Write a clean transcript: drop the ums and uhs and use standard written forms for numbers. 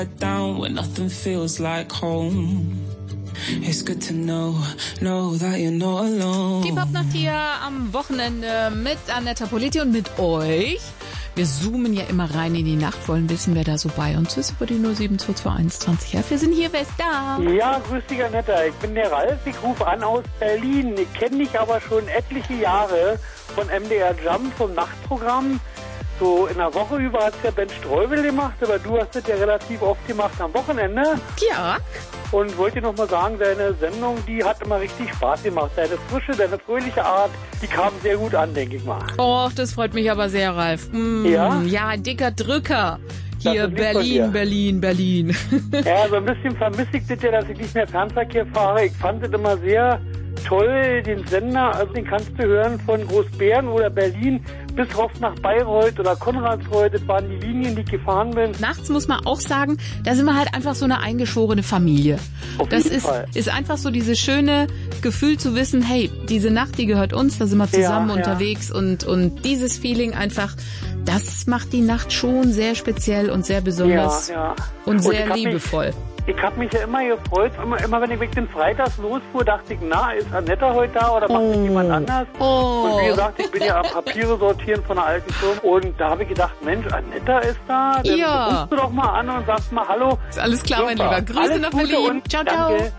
down when nothing feels like home. It's good to know that you're not alone. Die Popnacht hier am Wochenende mit Annetta Politi und mit euch. Wir zoomen ja immer rein in die Nacht, wollen wissen, wer da so bei uns ist über die 07221 20. Wir sind hier, wer ist da? Ja, grüß dich, Annetta. Ich bin der Ralf, ich rufe an aus Berlin. Ich kenne dich aber schon etliche Jahre von MDR Jump, vom Nachtprogramm. So in der Woche über hat es ja Ben Streubel gemacht, aber du hast es ja relativ oft gemacht am Wochenende. Ja. Und wollte noch mal sagen, deine Sendung, die hat immer richtig Spaß gemacht. Deine Frische, deine fröhliche Art, die kam sehr gut an, denke ich mal. Och, das freut mich aber sehr, Ralf. Ja? Ja, ein dicker Drücker. Hier, Berlin. Ja, so ein bisschen vermisse ich das ja, dass ich nicht mehr Fernverkehr fahre. Ich fand es immer sehr toll, den Sender, also den kannst du hören von Großbären oder Berlin bis rauf nach Bayreuth oder Konradsreuth. Das waren die Linien, die ich gefahren bin. Nachts muss man auch sagen, da sind wir halt einfach so eine eingeschworene Familie. Das ist einfach so dieses schöne Gefühl zu wissen, hey, diese Nacht, die gehört uns, da sind wir zusammen unterwegs und dieses Feeling einfach, das macht die Nacht schon sehr speziell und sehr besonders und sehr liebevoll. Ich habe mich ja immer gefreut, immer wenn ich weg den Freitags losfuhr, dachte ich, na, ist Annetta heute da oder macht mich jemand anders? Und wie gesagt, ich bin ja am Papiere sortieren von einer alten Firma und da habe ich gedacht, Mensch, Annetta ist da, dann rufst du doch mal an und sagst mal Hallo. Ist alles klar, mein Lieber. Grüße nach Berlin. Ciao, ciao. Danke.